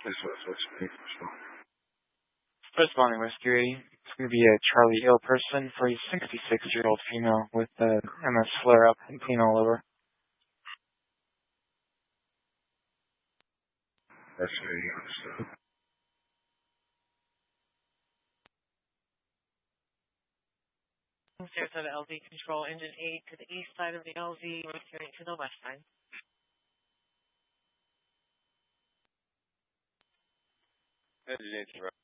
Responding Rescue 80. It's going to be a Charlie Ill person for a 66-year-old female with MS flare-up and pain all over. Rescue 80. Stairs of the LZ control engine 8 to the east side of the LZ, rescuing to the west side. Engine 8